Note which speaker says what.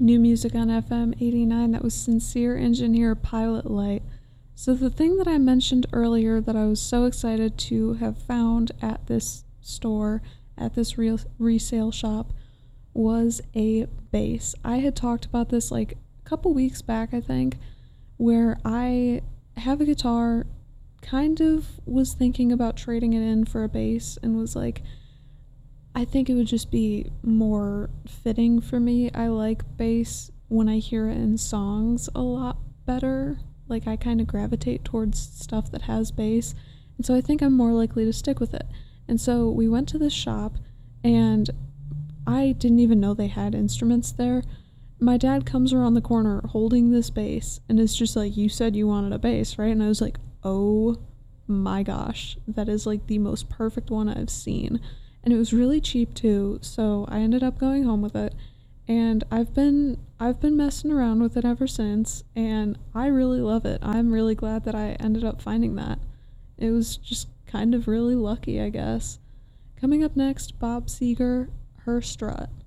Speaker 1: New music on FM 89, that was Sincere Engineer Pilot Light. So, the thing that I mentioned earlier that I was so excited to have found at this store, at this resale shop, was a bass. I had talked about this like a couple weeks back, I think, where I have a guitar, kind of was thinking about trading it in for a bass, and was like, I think it would just be more fitting for me. I like bass when I hear it in songs a lot better. Like, I kind of gravitate towards stuff that has bass, and so I think I'm more likely to stick with it. And so we went to this shop, and I didn't even know they had instruments there. My dad comes around the corner holding this bass, and it's just like, you said you wanted a bass, right? And I was like, oh my gosh, that is like the most perfect one I've seen. And it was really cheap too, so I ended up going home with it. And I've been messing around with it ever since, and I really love it. I'm really glad that I ended up finding that. It was just kind of really lucky, I guess. Coming up next, Bob Seger, Her Strut.